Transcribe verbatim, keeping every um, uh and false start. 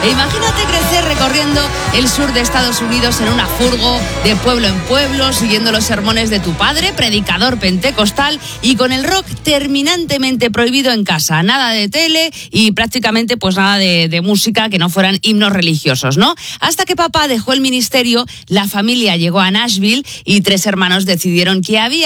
E imagínate crecer recorriendo el sur de Estados Unidos en una furgo de pueblo en pueblo, siguiendo los sermones de tu padre, predicador pentecostal, y con el rock terminantemente prohibido en casa. Nada de tele y prácticamente pues nada de, de música que no fueran himnos religiosos, ¿no? Hasta que papá dejó el ministerio, la familia llegó a Nashville y tres hermanos decidieron que había